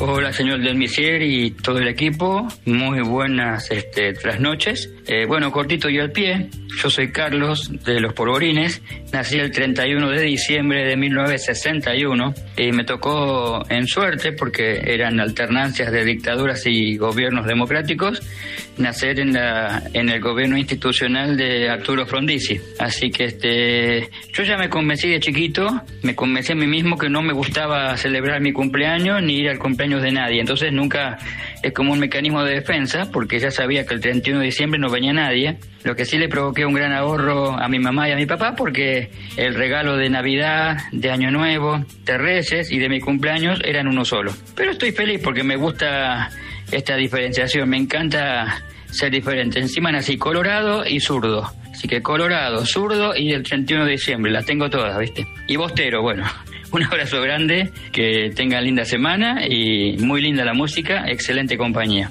Hola, señor Del Misier y todo el equipo. Muy buenas trasnoches. Bueno, cortito y al pie. Yo soy Carlos de Los Polvorines. Nací el 31 de diciembre de 1961 y me tocó en suerte, porque eran alternancias de dictaduras y gobiernos democráticos, nacer en el gobierno institucional de Arturo Frondizi. Así que yo ya me convencí de chiquito, me convencí a mí mismo que no me gustaba celebrar mi cumpleaños ni ir al cumpleaños de nadie. Entonces nunca, es como un mecanismo de defensa, porque ya sabía que el 31 de diciembre no venía nadie. Lo que sí le provoqué un gran ahorro a mi mamá y a mi papá, porque el regalo de Navidad, de Año Nuevo, de Reyes y de mi cumpleaños eran uno solo. Pero estoy feliz porque me gusta esta diferenciación, me encanta ser diferente. Encima nací colorado y zurdo, así que colorado, zurdo y el 31 de diciembre, las tengo todas, ¿viste? Y bostero, bueno. Un abrazo grande, que tengan linda semana y muy linda la música, excelente compañía.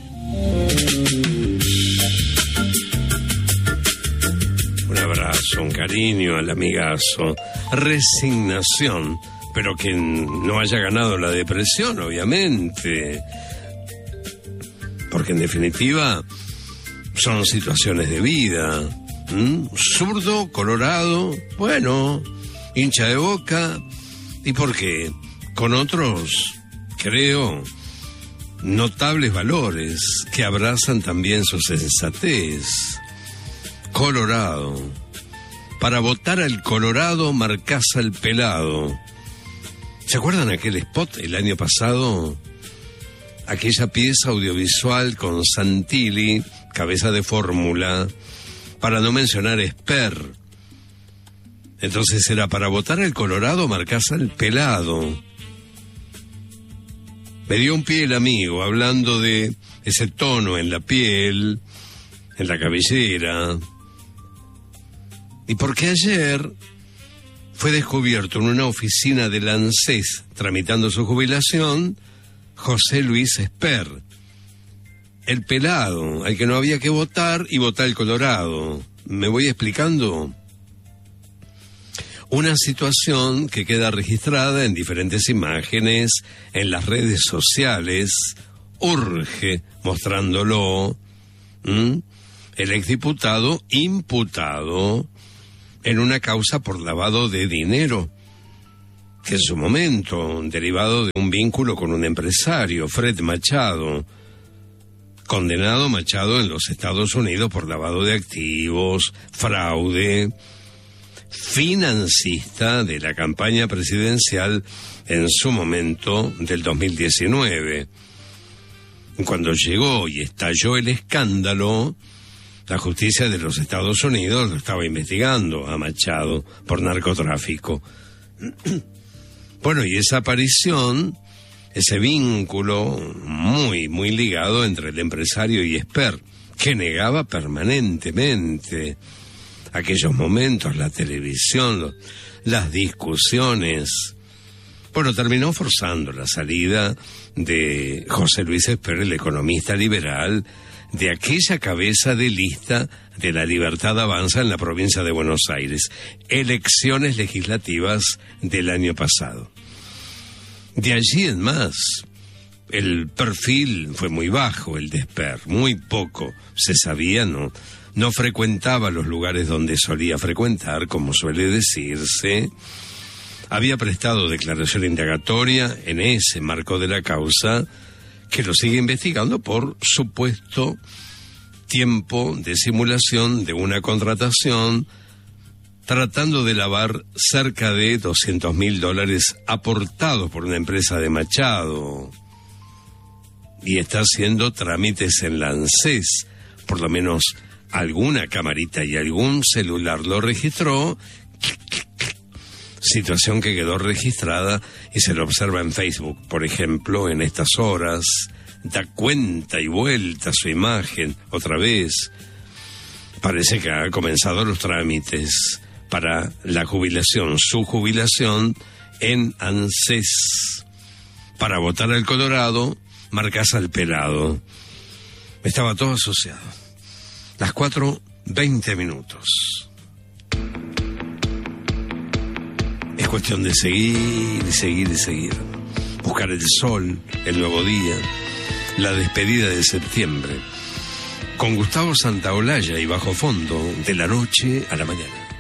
Un abrazo, un cariño al amigazo, resignación, pero que no haya ganado la depresión, obviamente, porque en definitiva son situaciones de vida. Zurdo, colorado, bueno, hincha de Boca. ¿Y por qué? Con otros, creo, notables valores que abrazan también su sensatez. Colorado. Para votar al Colorado marcás al pelado. ¿Se acuerdan aquel spot el año pasado? Aquella pieza audiovisual con Santilli, cabeza de fórmula, para no mencionar Esper. Entonces era: para votar al Colorado marcás al pelado. Me dio un pie el amigo hablando de ese tono en la piel, en la cabellera. Y porque ayer fue descubierto en una oficina del ANSES tramitando su jubilación José Luis Esper, el pelado, al que no había que votar y votar el Colorado. ¿Me voy explicando? Una situación que queda registrada en diferentes imágenes en las redes sociales, urge mostrándolo. El exdiputado imputado en una causa por lavado de dinero, que en su momento, derivado de un vínculo con un empresario, Fred Machado, condenado Machado en los Estados Unidos por lavado de activos, fraude, financista de la campaña presidencial en su momento del 2019. Cuando llegó y estalló el escándalo, la justicia de los Estados Unidos lo estaba investigando a Machado por narcotráfico. Bueno, y esa aparición, ese vínculo muy, muy ligado entre el empresario y Esper, que negaba permanentemente aquellos momentos, la televisión, las discusiones. Bueno, terminó forzando la salida de José Luis Esper, el economista liberal, de aquella cabeza de lista de La Libertad Avanza en la provincia de Buenos Aires, elecciones legislativas del año pasado. De allí en más, el perfil fue muy bajo, el de Esper, muy poco se sabía, no frecuentaba los lugares donde solía frecuentar, como suele decirse. Había prestado declaración indagatoria en ese marco de la causa, que lo sigue investigando por supuesto tiempo de simulación de una contratación, tratando de lavar cerca de $200.000 aportados por una empresa de Machado. Y está haciendo trámites en la ANSES, por lo menos alguna camarita y algún celular lo registró, situación que quedó registrada y se lo observa en Facebook, por ejemplo, en estas horas. Da cuenta y vuelta su imagen otra vez. Parece que ha comenzado los trámites para la jubilación, su jubilación en ANSES. Para votar al Colorado, marcas al pelado. Estaba todo asociado. Las 4:20. Es cuestión de seguir y seguir y seguir. buscar el sol, el nuevo día, la despedida de septiembre. Con Gustavo Santaolalla y Bajo Fondo, de la noche a la mañana.